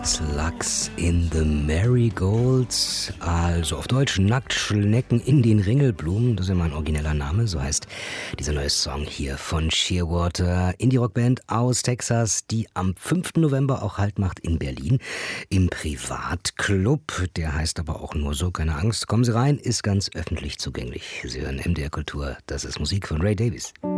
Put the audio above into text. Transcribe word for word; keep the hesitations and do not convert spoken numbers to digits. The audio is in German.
Slugs in the Marigolds, also auf Deutsch Nacktschnecken in den Ringelblumen, das ist ja mein origineller Name, so heißt dieser neue Song hier von Shearwater, Indie-Rock-Band aus Texas, die am fünften November auch Halt macht in Berlin im Privatclub, der heißt aber auch nur so, keine Angst, kommen Sie rein, ist ganz öffentlich zugänglich. Sie hören M D R Kultur, das ist Musik von Ray Davies.